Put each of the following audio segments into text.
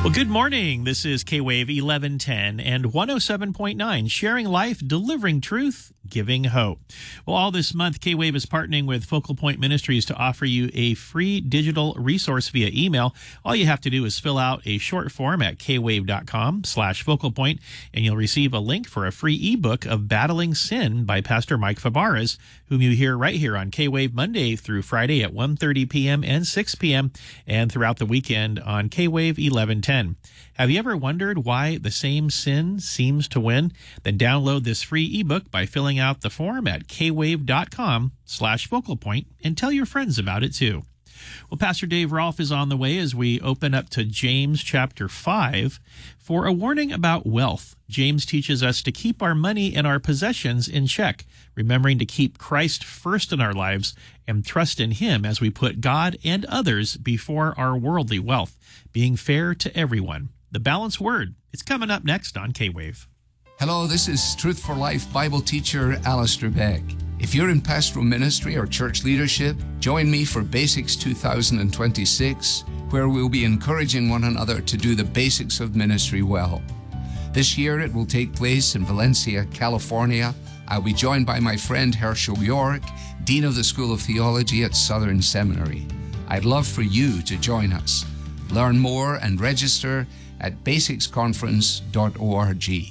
Well, good morning. This is K-Wave 1110 and 107.9, sharing life, delivering truth, giving hope. Well, all this month, K-Wave is partnering with Focal Point Ministries to offer you a free digital resource via email. All you have to do is fill out a short form at kwave.com/focalpoint, and you'll receive a link for a free ebook of Battling Sin by Pastor Mike Fabarez, whom you hear right here on K-Wave Monday through Friday at 1:30 p.m. and 6 p.m. and throughout the weekend on K-Wave 1110. Have you ever wondered why the same sin seems to win? Then download this free ebook by filling out the form at kwave.com/focalpoint and tell your friends about it too. Well, Pastor Dave Rolfe is on the way as we open up to James chapter 5 for a warning about wealth. James teaches us to keep our money and our possessions in check, remembering to keep Christ first in our lives and trust in Him as we put God and others before our worldly wealth, being fair to everyone. The Balanced Word. It's coming up next on K-Wave. Hello, this is Truth for Life Bible teacher Alistair Beck. If you're in pastoral ministry or church leadership, join me for Basics 2026, where we'll be encouraging one another to do the basics of ministry well. This year it will take place in Valencia, California. I'll be joined by my friend Herschel York, Dean of the School of Theology at Southern Seminary. I'd love for you to join us. Learn more and register at basicsconference.org.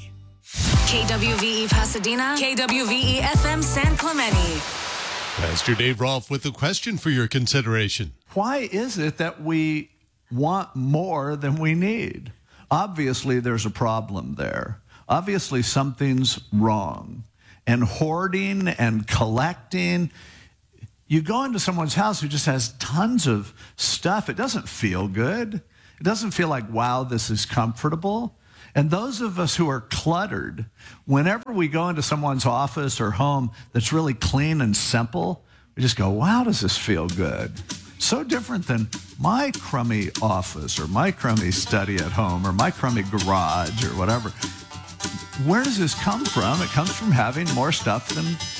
KWVE Pasadena, KWVE FM San Clemente. Pastor Dave Rolfe with a question for your consideration. Why is it that we want more than we need? Obviously, there's a problem there. Obviously, something's wrong. And hoarding and collecting, you go into someone's house who just has tons of stuff. It doesn't feel good. It doesn't feel like, wow, this is comfortable. And those of us who are cluttered, whenever we go into someone's office or home that's really clean and simple, we just go, wow, does this feel good? So different than my crummy office or my crummy study at home or my crummy garage or whatever. Where does this come from? It comes from having more stuff than